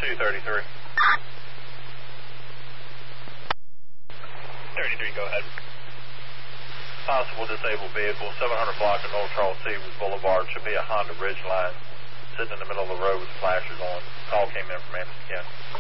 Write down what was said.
233. 33, go ahead. Possible disabled vehicle, 700 block of North Charles Severs Boulevard. Should be a Honda Ridgeline sitting in the middle of the road with flashers on. Call came in from Anderson County.